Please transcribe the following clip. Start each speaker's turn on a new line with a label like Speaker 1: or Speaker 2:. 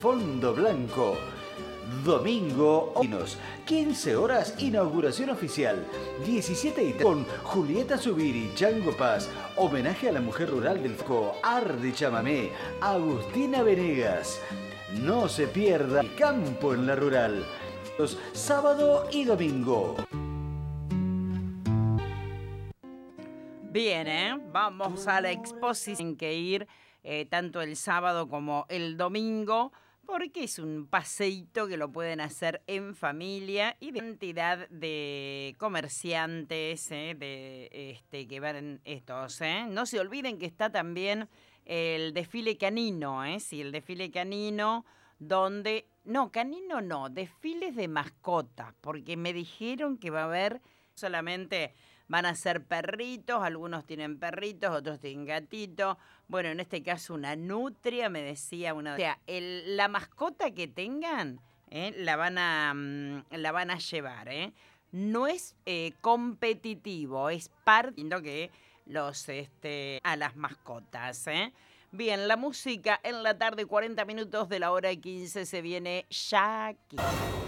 Speaker 1: Fondo Blanco. Domingo, 15 horas, inauguración oficial. 17 y con Julieta Zubiri, Chango Paz. Homenaje a la mujer rural del FCO, Arde Chamamé, Agustina Venegas. No se pierda el campo en la rural. Sábado y domingo.
Speaker 2: Bien, vamos a la exposición que ir tanto el sábado como el domingo, porque es un paseíto que lo pueden hacer en familia y de cantidad de comerciantes que van estos. No se olviden que está también el desfile canino, sí, el desfile canino donde... No, canino no, desfiles de mascotas, porque me dijeron que va a haber solamente... Van a ser perritos, algunos tienen perritos, otros tienen gatitos. Bueno, en este caso una nutria, me decía una... O sea, la mascota que tengan, la van a llevar, No es competitivo, es parte que los a las mascotas, Bien, la música en la tarde, 40 minutos de la hora 15, se viene Shakira.